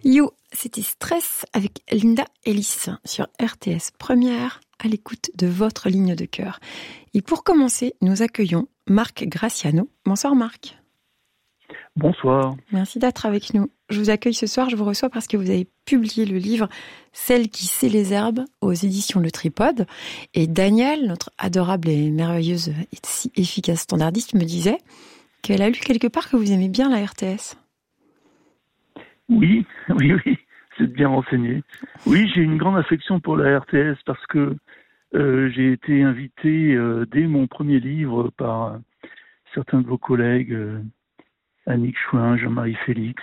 Yo, c'était Stress avec Linda Ellis sur RTS Première, à l'écoute de votre ligne de cœur. Et pour commencer, nous accueillons Marc Graciano. Bonsoir Marc. Bonsoir. Merci d'être avec nous. Je vous accueille ce soir, je vous reçois parce que vous avez publié le livre « Celle qui sait les herbes » aux éditions Le Tripode. Et Danielle, notre adorable et merveilleuse et si efficace standardiste, me disait qu'elle a lu quelque part que vous aimez bien la RTS. Oui, c'est bien renseigné. Oui, j'ai une grande affection pour la RTS parce que j'ai été invité dès mon premier livre par certains de vos collègues, Annick Chouin, Jean-Marie Félix,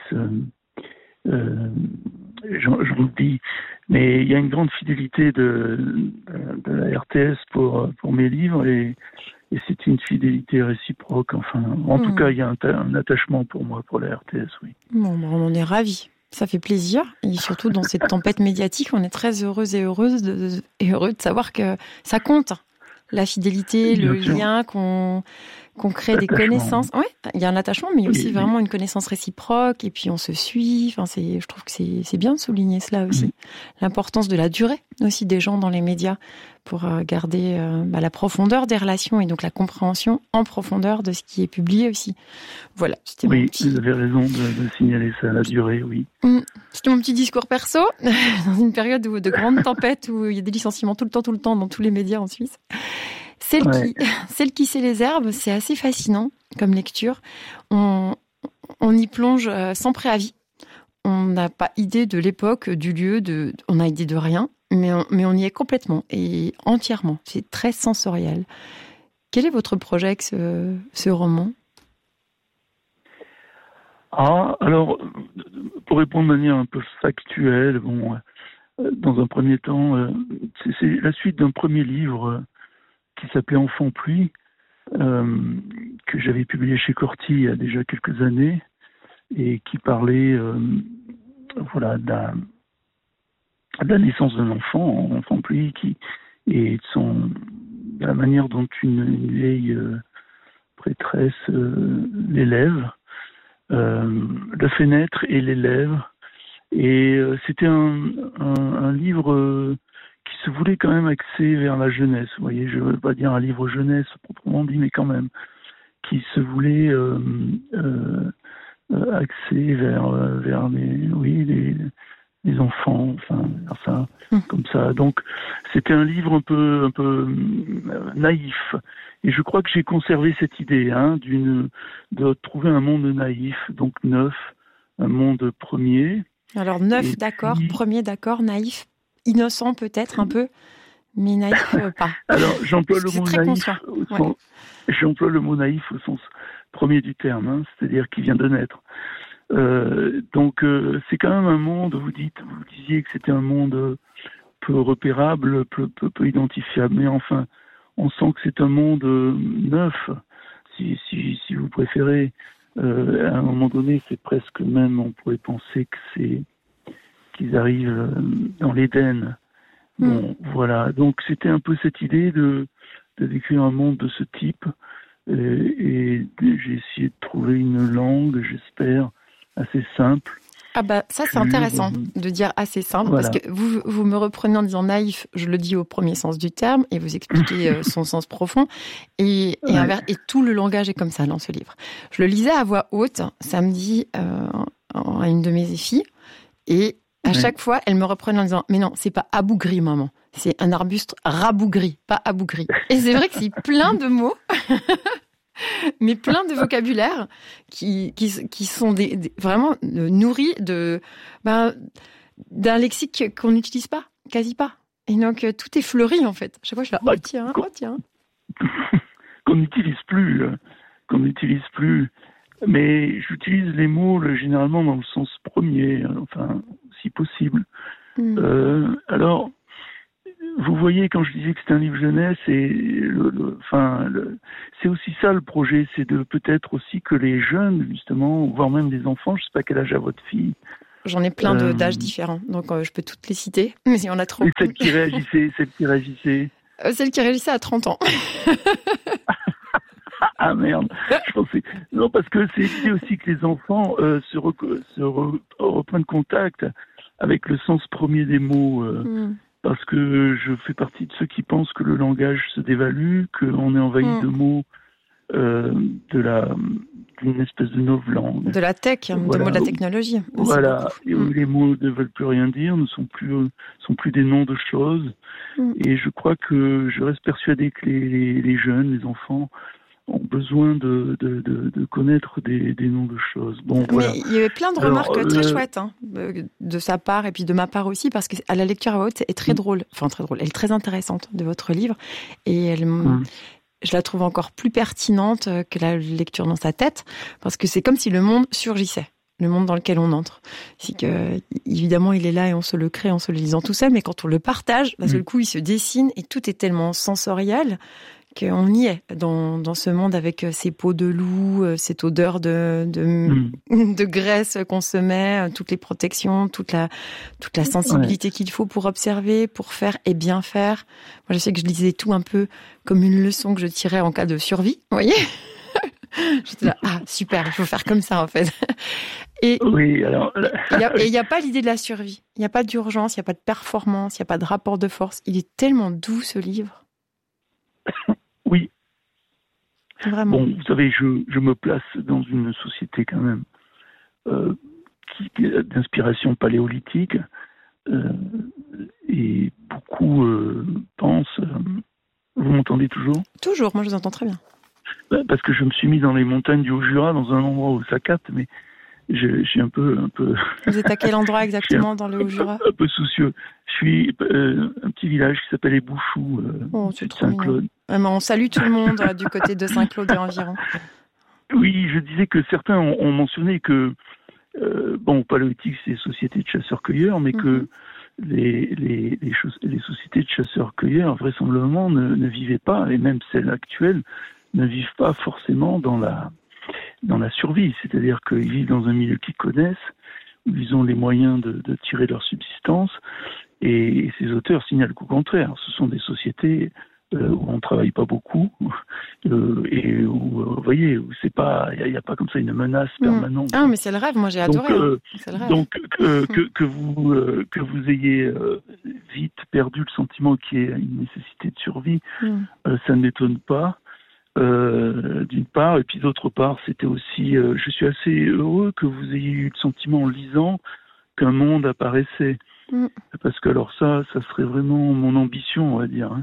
j'en oublie. Mais il y a une grande fidélité de la RTS pour mes livres et c'est une fidélité réciproque. Enfin, en tout cas, il y a un attachement pour moi, pour la RTS, oui. Bon, on en est ravis. Ça fait plaisir. Et surtout, dans cette tempête médiatique, on est très heureuse et heureux de savoir que ça compte. La fidélité, bien le sûr. Lien qu'on crée des connaissances. Ouais, il y a un attachement, mais aussi vraiment une connaissance réciproque. Et puis, on se suit. Enfin, je trouve que c'est bien de souligner cela aussi. L'importance de la durée aussi des gens dans les médias pour garder la profondeur des relations et donc la compréhension en profondeur de ce qui est publié aussi. Voilà. Oui, vous avez raison de signaler ça, la durée, oui. C'était mon petit discours perso, dans une période de grande tempête où il y a des licenciements tout le temps dans tous les médias en Suisse. Celle qui sait les herbes, c'est assez fascinant comme lecture. On y plonge sans préavis. On n'a pas idée de l'époque, du lieu, on n'a idée de rien, mais on y est complètement et entièrement. C'est très sensoriel. Quel est votre projet avec ce roman ? Alors, pour répondre de manière un peu factuelle, dans un premier temps, c'est la suite d'un premier livre qui s'appelait Enfant Pluie, que j'avais publié chez Corti il y a déjà quelques années, et qui parlait de la naissance d'un enfant Pluie, et de la manière dont une vieille prêtresse l'élève, le fait naître et l'élève. Et c'était un livre qui se voulait quand même axé vers la jeunesse. Vous voyez, je ne veux pas dire un livre jeunesse proprement dit, mais quand même, qui se voulait axé vers les enfants, enfin, ça, comme ça. Donc, c'était un livre un peu naïf. Et je crois que j'ai conservé cette idée, de trouver un monde naïf, donc neuf, un monde premier. Alors, neuf, d'accord, premier, d'accord, naïf, innocent peut-être un peu, mais naïf pas. Alors, j'emploie le mot naïf au sens premier du terme, c'est-à-dire qui vient de naître. Donc c'est quand même un monde, vous disiez que c'était un monde peu repérable, peu identifiable, mais enfin, on sent que c'est un monde neuf, si vous préférez. À un moment donné, c'est presque même, on pourrait penser que qu'ils arrivent dans l'Éden. Bon, voilà. Donc c'était un peu cette idée de décrire un monde de ce type, et j'ai essayé de trouver une langue, j'espère, assez simple. Ah ça c'est intéressant de dire assez simple, voilà. Parce que vous me reprenez en disant naïf, je le dis au premier sens du terme, et vous expliquez son sens profond, et tout le langage est comme ça dans ce livre. Je le lisais à voix haute samedi à une de mes filles, et à chaque fois, elle me reprenait en disant « Mais non, c'est pas abougri, maman. C'est un arbuste rabougri, pas abougri. » Et c'est vrai que c'est plein de mots, mais plein de vocabulaire qui sont vraiment nourris d'un lexique qu'on n'utilise pas, quasi pas. Et donc, tout est fleuri, en fait. Chaque fois, je suis là « Oh, tiens. » Qu'on n'utilise plus. Mais j'utilise les mots généralement dans le sens premier, enfin, si possible. Alors, vous voyez, quand je disais que c'était un livre jeunesse, c'est aussi ça le projet, c'est de peut-être aussi que les jeunes, justement, voire même des enfants, je ne sais pas quel âge a votre fille. J'en ai plein d'âges différents, donc je peux toutes les citer, mais il y en a trop. Et celle qui réagissait Celle qui réagissait à 30 ans. Ah merde, je pensais... Non, parce que c'est l'idée aussi que les enfants reprennent contact avec le sens premier des mots. Parce que je fais partie de ceux qui pensent que le langage se dévalue, qu'on est envahi de mots d'une espèce de novlangue. De la tech, de mots de la technologie. Voilà, et où les mots ne veulent plus rien dire, ne sont plus des noms de choses. Et je crois que je reste persuadé que les jeunes, les enfants, ont besoin de connaître des noms de choses. Bon, voilà. Mais il y avait plein de remarques très chouettes de sa part et puis de ma part aussi, parce qu'à la lecture à voix haute, elle est très drôle, elle est très intéressante de votre livre, et je la trouve encore plus pertinente que la lecture dans sa tête, parce que c'est comme si le monde surgissait, le monde dans lequel on entre. C'est que, évidemment, il est là et on se le crée en se le lisant tout seul, mais quand on le partage, d'un seul coup, il se dessine et tout est tellement sensoriel qu'on y est dans ce monde avec ces peaux de loup, cette odeur de graisse qu'on se met, toutes les protections, toute la sensibilité qu'il faut pour observer, pour faire et bien faire. Moi, je sais que je lisais tout un peu comme une leçon que je tirais en cas de survie, vous voyez. J'étais là, super, il faut faire comme ça en fait. Et oui, alors... il n'y a pas l'idée de la survie, il n'y a pas d'urgence, il n'y a pas de performance, il n'y a pas de rapport de force. Il est tellement doux ce livre. Oui. Vraiment. Bon, vous savez, je me place dans une société quand même d'inspiration paléolithique et beaucoup pensent... Vous m'entendez toujours ? Toujours, moi je vous entends très bien. Parce que je me suis mis dans les montagnes du Haut-Jura, dans un endroit où ça capte, mais je suis un peu... Vous êtes à quel endroit exactement dans le Haut-Jura ? Un peu soucieux. Je suis un petit village qui s'appelle les Bouchoux, c'est trop Saint-Claude. On salue tout le monde du côté de Saint-Claude et environ. Oui, je disais que certains ont mentionné que, paléolithique, c'est société de chasseurs-cueilleurs, mais que les sociétés de chasseurs-cueilleurs, vraisemblablement, ne vivaient pas, et même celles actuelles, ne vivent pas forcément dans la survie. C'est-à-dire qu'ils vivent dans un milieu qu'ils connaissent, où ils ont les moyens de tirer leur subsistance, et ces auteurs signalent qu'au contraire, ce sont des sociétés où on ne travaille pas beaucoup, et où, vous voyez, où c'est pas, il n'y a pas comme ça une menace permanente. Ah, mais c'est le rêve, moi j'ai adoré. C'est le rêve. Donc, que vous ayez vite perdu le sentiment qu'il y ait une nécessité de survie, ça ne m'étonne pas. D'une part, et puis d'autre part, c'était aussi, je suis assez heureux que vous ayez eu le sentiment en lisant qu'un monde apparaissait, parce que alors ça serait vraiment mon ambition, on va dire,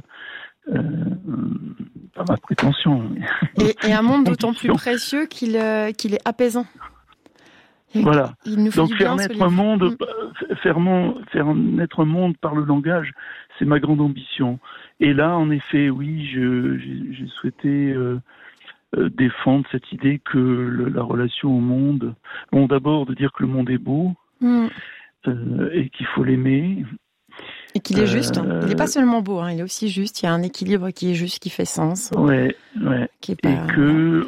pas ma prétention. Et un monde d'autant plus précieux qu'il est apaisant. Voilà. Il nous fait donc faire naître un monde, faire naître un monde par le langage, c'est ma grande ambition. Et là, en effet, oui, j'ai souhaité défendre cette idée que la relation au monde, d'abord de dire que le monde est beau et qu'il faut l'aimer. Et qu'il est juste. Il n'est pas seulement beau, il est aussi juste. Il y a un équilibre qui est juste, qui fait sens. Ouais. Qui est pas... Et que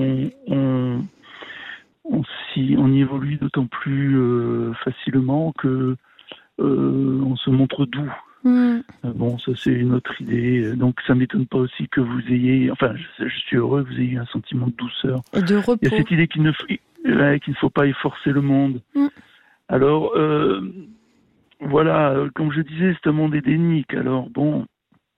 on y évolue d'autant plus facilement que on se montre doux. Bon, ça c'est une autre idée. Donc ça m'étonne pas aussi que vous ayez, je suis heureux que vous ayez un sentiment de douceur. Et de repos. Il y a cette idée qu'il ne faut pas efforcer le monde. Alors, voilà, comme je disais, c'est un monde édénique. Alors bon,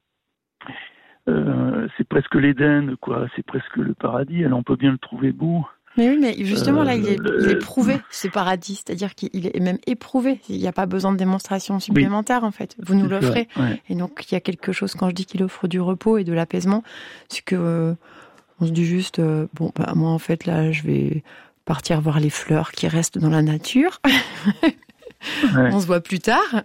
c'est presque l'Éden, quoi. C'est presque le paradis. Alors on peut bien le trouver beau. Mais oui, mais justement, là, il est prouvé, ce paradis. C'est-à-dire qu'il est même éprouvé. Il n'y a pas besoin de démonstration supplémentaire, en fait. Vous nous l'offrez. Ouais. Et donc, il y a quelque chose, quand je dis qu'il offre du repos et de l'apaisement, c'est que on se dit juste, moi, en fait, là, je vais partir voir les fleurs qui restent dans la nature. On se voit plus tard.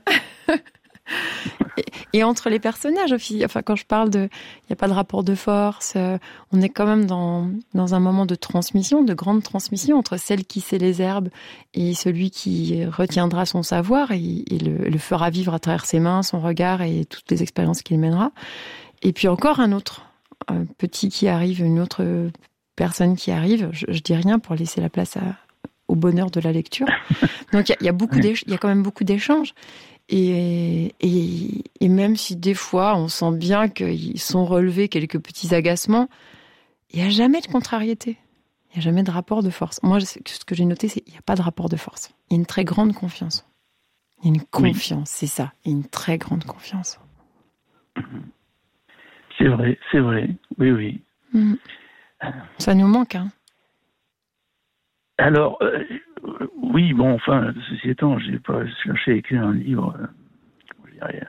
Et entre les personnages aussi, quand je parle il n'y a pas de rapport de force, on est quand même dans un moment de transmission, de grande transmission entre celle qui sait les herbes et celui qui retiendra son savoir et le fera vivre à travers ses mains, son regard et toutes les expériences qu'il mènera. Et puis encore un autre petit qui arrive, une autre personne qui arrive. Je dis rien pour laisser la place au bonheur de la lecture. Donc il y a quand même beaucoup d'échanges. Et même si des fois on sent bien qu'ils sont relevés quelques petits agacements, il n'y a jamais de contrariété. Il n'y a jamais de rapport de force. Moi, ce que j'ai noté, c'est qu'il n'y a pas de rapport de force. Il y a une très grande confiance. Il y a une confiance, c'est ça. Il y a une très grande confiance. C'est vrai. Oui. Ça nous manque, hein. Alors, oui, bon, enfin, ceci étant, j'ai pas cherché à écrire un livre, je dirais,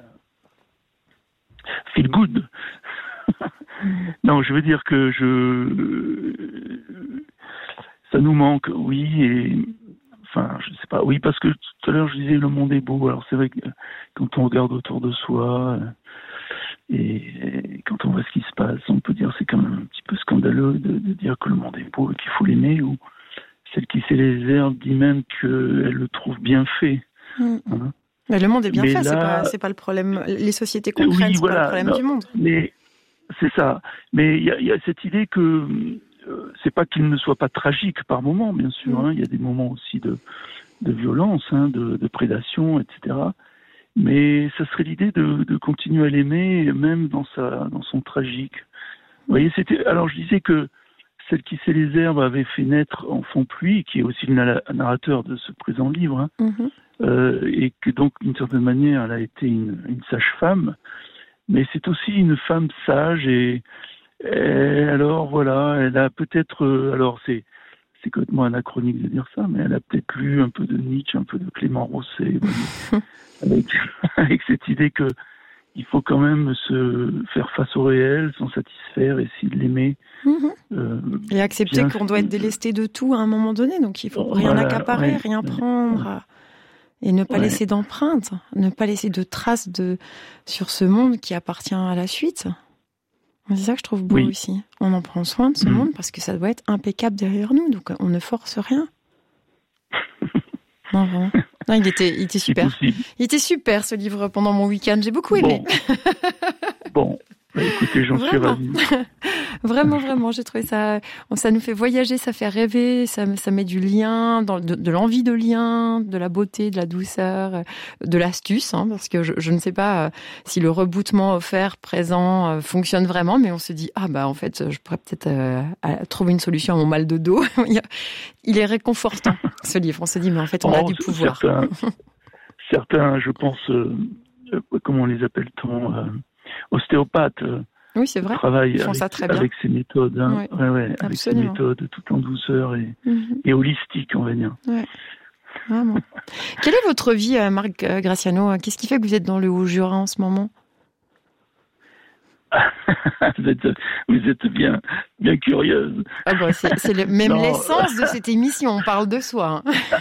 feel good. Non, je veux dire que ça nous manque, oui, et enfin, je sais pas, oui, parce que tout à l'heure je disais le monde est beau. Alors c'est vrai que quand on regarde autour de soi et quand on voit ce qui se passe, on peut dire c'est quand même un petit peu scandaleux de dire que le monde est beau et qu'il faut l'aimer. Ou celle qui sait les herbes dit même qu'elle le trouve bien fait. Hein. Mais le monde est bien fait, là, c'est pas le problème. Les sociétés concrètes, oui, c'est pas le problème du monde. Mais c'est ça. Mais il y a cette idée que c'est pas qu'il ne soit pas tragique par moments, bien sûr. Il y a des moments aussi de violence, de prédation, etc. Mais ça serait l'idée de continuer à l'aimer, même dans son tragique. Vous voyez, alors je disais que celle qui sait les herbes avait fait naître Enfant Pluie, qui est aussi le narrateur de ce présent livre, et que donc d'une certaine manière elle a été une sage-femme, mais c'est aussi une femme sage et alors voilà, elle a peut-être, alors c'est complètement anachronique de dire ça, mais elle a peut-être lu un peu de Nietzsche, un peu de Clément Rosset, avec cette idée que il faut quand même se faire face au réel, s'en satisfaire, essayer de l'aimer. Et accepter qu'on doit être délesté de tout à un moment donné, donc il faut rien accaparer, rien prendre, et ne pas laisser d'empreinte, ne pas laisser de traces sur ce monde qui appartient à la suite. C'est ça que je trouve beau aussi. On en prend soin de ce monde parce que ça doit être impeccable derrière nous, donc on ne force rien. Non, vraiment. Non, il était super. Il était super ce livre pendant mon week-end. J'ai beaucoup aimé. Bon. Écoutez, j'en suis ravi. Vraiment, j'ai trouvé ça nous fait voyager, ça fait rêver, ça met du lien, de l'envie de lien, de la beauté, de la douceur, de l'astuce, parce que je ne sais pas si le rebootement offert présent fonctionne vraiment, mais on se dit, en fait, je pourrais peut-être trouver une solution à mon mal de dos. Il est réconfortant, ce livre. On se dit, mais en fait, on a du pouvoir. Certains, je pense, comment les appelle-t-on ostéopathes, oui, c'est vrai. Travaillent avec ces méthodes, avec ces méthodes tout en douceur et holistique, on va dire. Ouais. Vraiment. Quelle est votre vie, Marc Graciano ? Qu'est-ce qui fait que vous êtes dans le Haut-Jura en ce moment ? Vous êtes bien curieuse. C'est même l'essence de cette émission. On parle de soi.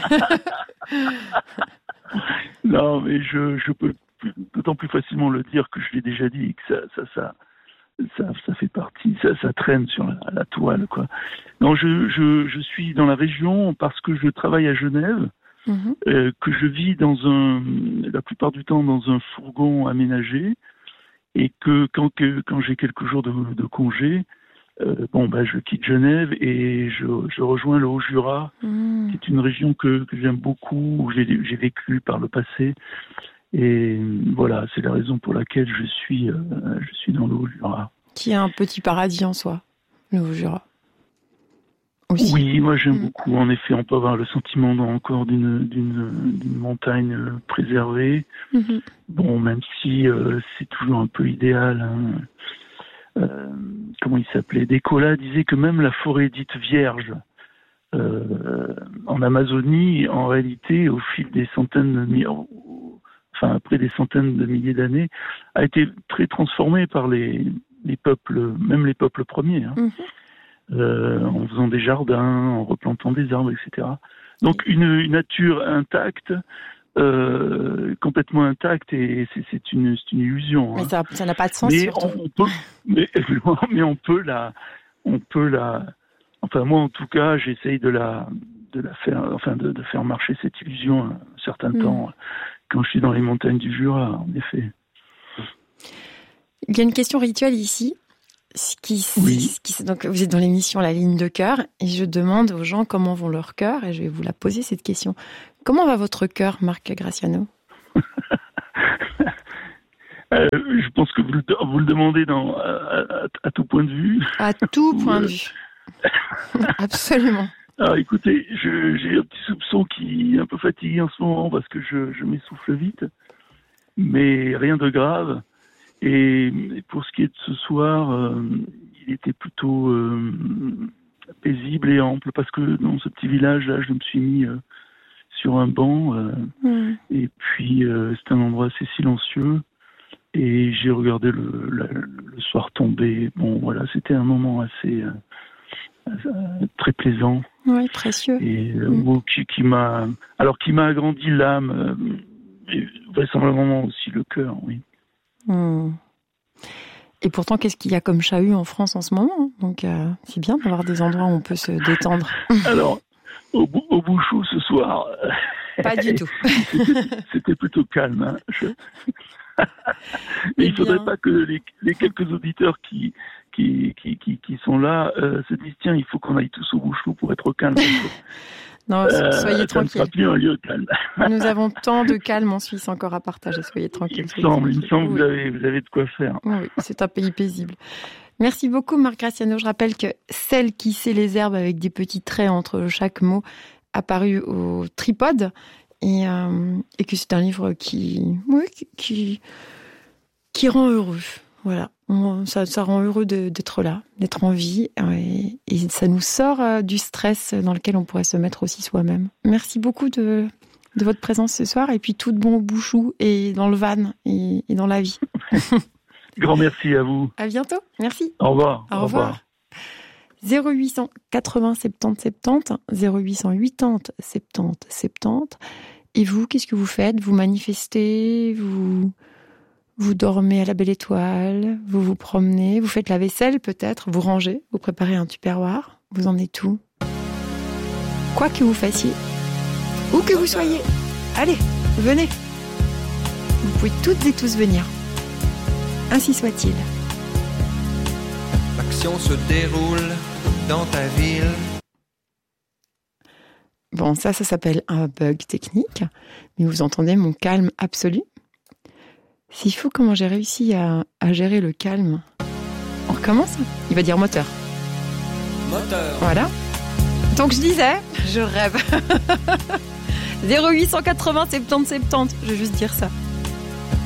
Non, mais je peux d'autant plus facilement le dire que je l'ai déjà dit et que ça fait partie, ça traîne sur la toile, quoi. Non, je suis dans la région parce que je travaille à Genève, que je vis la plupart du temps dans un fourgon aménagé et que quand j'ai quelques jours de congé, je quitte Genève et je rejoins le Haut-Jura, qui est une région que j'aime beaucoup, où j'ai vécu par le passé. Et voilà, c'est la raison pour laquelle je suis dans le Haut-Jura. Qui est un petit paradis en soi, le Haut-Jura. Aussi. Oui, moi j'aime beaucoup. En effet, on peut avoir le sentiment encore d'une montagne préservée. Bon, même si c'est toujours un peu idéal. Comment il s'appelait ? Descola disait que même la forêt dite vierge en Amazonie, en réalité, au fil des après des centaines de milliers d'années, a été très transformée par les peuples, même les peuples premiers, en faisant des jardins, en replantant des arbres, etc. Donc une nature intacte, complètement intacte, et c'est une illusion. Mais ça n'a pas de sens. Mais on peut la. Enfin, moi, en tout cas, j'essaye de faire marcher cette illusion un certain temps. Quand je suis dans les montagnes du Jura, en effet. Il y a une question rituelle ici. Donc, vous êtes dans l'émission La Ligne de Cœur et je demande aux gens comment vont leur cœur et je vais vous la poser cette question. Comment va votre cœur, Marc Graciano ? Je pense que vous le demandez à tout point de vue. À tout point de vue. Absolument. Alors écoutez, j'ai un petit soupçon qui est un peu fatigué en ce moment parce que je m'essouffle vite, mais rien de grave. Et pour ce qui est de ce soir, il était plutôt paisible et ample parce que dans ce petit village-là, je me suis mis sur un banc et puis c'était un endroit assez silencieux et j'ai regardé le soir tomber. Bon voilà, c'était un moment assez très plaisant. Oui, précieux. Et qui m'a agrandi l'âme, et vraisemblablement aussi le cœur, oui. Et pourtant, qu'est-ce qu'il y a comme chahut en France en ce moment? Donc, c'est bien d'avoir des endroits où on peut se détendre. Alors, au Bouchou ce soir... Pas du tout. C'était plutôt calme. Hein. Mais il ne faudrait pas que les quelques auditeurs qui sont là se disent tiens, il faut qu'on aille tous au Bouchou pour être au calme. Non, soyez tranquille. Ça ne sera plus un lieu calme. Nous avons tant de calme en Suisse encore à partager. Soyez tranquille. Il me semble que vous avez de quoi faire. Oui, c'est un pays paisible. Merci beaucoup, Marc Graciano. Je rappelle que Celle qui sait les herbes avec des petits traits entre chaque mot apparu au Tripode et que c'est un livre qui rend heureux. Voilà. Ça rend heureux d'être là, d'être en vie et ça nous sort du stress dans lequel on pourrait se mettre aussi soi-même. Merci beaucoup de votre présence ce soir et puis tout de bon au Bouchou et dans le van et dans la vie. Grand merci à vous. À bientôt. Merci. Au revoir. Au revoir. 0800 80 70 70 0880 70 70. Et vous, qu'est-ce que vous faites? Vous manifestez? Vous dormez à la belle étoile, vous vous promenez, vous faites la vaisselle peut-être, vous rangez, vous préparez un tupperware, vous en êtes où? Quoi que vous fassiez, où que vous soyez, allez, venez. Vous pouvez toutes et tous venir. Ainsi soit-il. L'action se déroule dans ta ville. Bon, ça s'appelle un bug technique, mais vous entendez mon calme absolu. S'il faut comment j'ai réussi à gérer le calme. On recommence? Il va dire moteur. Moteur. Voilà. Donc je disais, je rêve. 0880 70 70, je vais juste dire ça.